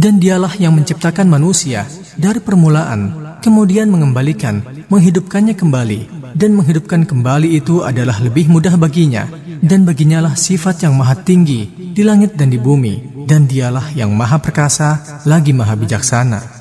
Dan dialah yang menciptakan manusia dari permulaan, kemudian mengembalikan, menghidupkannya kembali. Dan menghidupkan kembali itu adalah lebih mudah baginya. Dan baginya lah sifat yang maha tinggi di langit dan di bumi. Dan dialah yang maha perkasa lagi maha bijaksana.